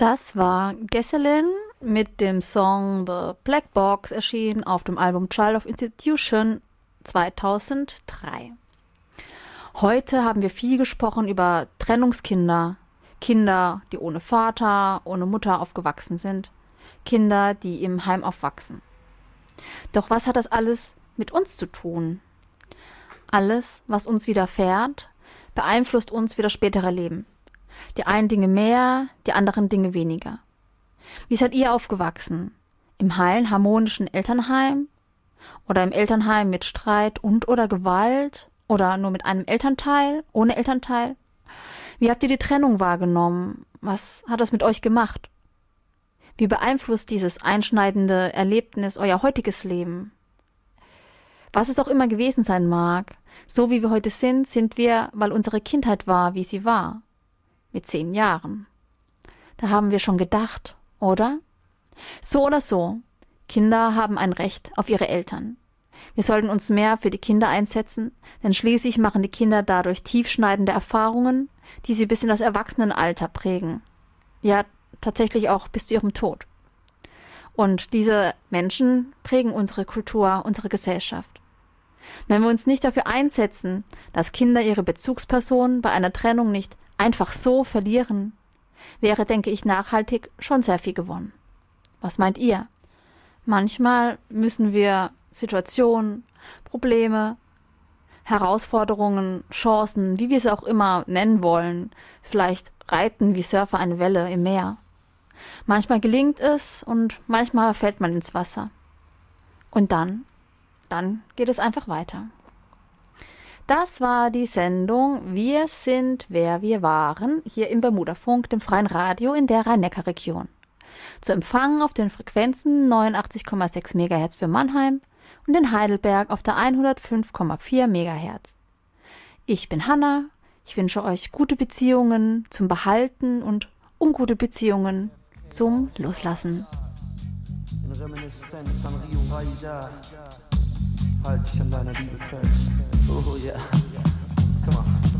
Das war Gesselin mit dem Song The Black Box, erschienen auf dem Album Child of Institution 2003. Heute haben wir viel gesprochen über Trennungskinder, Kinder, die ohne Vater, ohne Mutter aufgewachsen sind, Kinder, die im Heim aufwachsen. Doch was hat das alles mit uns zu tun? Alles, was uns widerfährt, beeinflusst uns für das spätere Leben. Die einen Dinge mehr, die anderen Dinge weniger. Wie seid ihr aufgewachsen? Im heilen, harmonischen Elternheim? Oder im Elternheim mit Streit und oder Gewalt? Oder nur mit einem Elternteil, ohne Elternteil? Wie habt ihr die Trennung wahrgenommen? Was hat das mit euch gemacht? Wie beeinflusst dieses einschneidende Erlebnis euer heutiges Leben? Was es auch immer gewesen sein mag, so wie wir heute sind, sind wir, weil unsere Kindheit war, wie sie war. Mit 10 Jahren. Da haben wir schon gedacht, oder? So oder so, Kinder haben ein Recht auf ihre Eltern. Wir sollten uns mehr für die Kinder einsetzen, denn schließlich machen die Kinder dadurch tiefschneidende Erfahrungen, die sie bis in das Erwachsenenalter prägen. Ja, tatsächlich auch bis zu ihrem Tod. Und diese Menschen prägen unsere Kultur, unsere Gesellschaft. Wenn wir uns nicht dafür einsetzen, dass Kinder ihre Bezugsperson bei einer Trennung nicht einfach so verlieren, wäre, denke ich, nachhaltig schon sehr viel gewonnen. Was meint ihr? Manchmal müssen wir Situationen, Probleme, Herausforderungen, Chancen, wie wir es auch immer nennen wollen, vielleicht reiten wie Surfer eine Welle im Meer. Manchmal gelingt es und manchmal fällt man ins Wasser. Und dann geht es einfach weiter. Das war die Sendung Wir sind, wer wir waren, hier im Bermudafunk, dem freien Radio in der Rhein-Neckar-Region. Zu empfangen auf den Frequenzen 89,6 MHz für Mannheim und in Heidelberg auf der 105,4 MHz. Ich bin Hanna, ich wünsche euch gute Beziehungen zum Behalten und ungute Beziehungen zum Loslassen. In Reminiszenz an Rio Raija, halt dich an deiner Liebe fest. Oh ja, yeah. Komm mal.